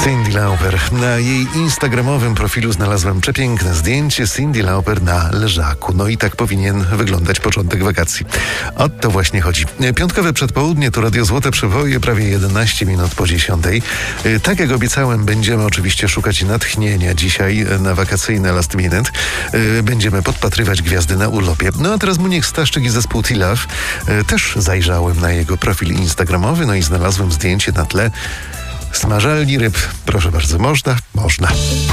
Cyndi Lauper. Na jej instagramowym profilu znalazłem przepiękne zdjęcie Cyndi Lauper na leżaku. No i tak powinien wyglądać początek wakacji. O to właśnie chodzi. Piątkowe przedpołudnie to Radio Złote Przeboje, prawie 11 minut po 10. Tak jak obiecałem, będziemy oczywiście szukać natchnienia dzisiaj na wakacyjne last minute. Będziemy podpatrywać gwiazdy na urlopie. No a teraz Muniek Staszczyk i zespół T-Love. Też zajrzałem na jego profil instagramowy, no i znalazłem zdjęcie na tle smażalni ryb. Proszę bardzo, można? Można.